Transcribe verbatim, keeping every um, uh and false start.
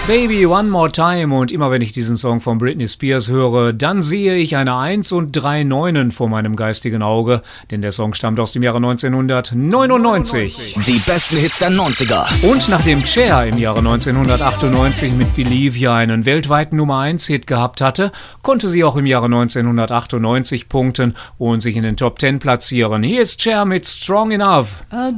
Baby One More Time, und immer wenn ich diesen Song von Britney Spears höre, dann sehe ich eine Eins und drei Neunen vor meinem geistigen Auge, denn der Song stammt aus dem Jahre neunzehnhundertneunundneunzig. Die besten Hits der neunziger. Und nachdem Cher im Jahre neunzehnhundertachtundneunzig mit Believe ja einen weltweiten Nummer eins Hit gehabt hatte, konnte sie auch im Jahre neunzehnhundertachtundneunzig punkten und sich in den Top zehn platzieren. Hier ist Cher mit Strong Enough. I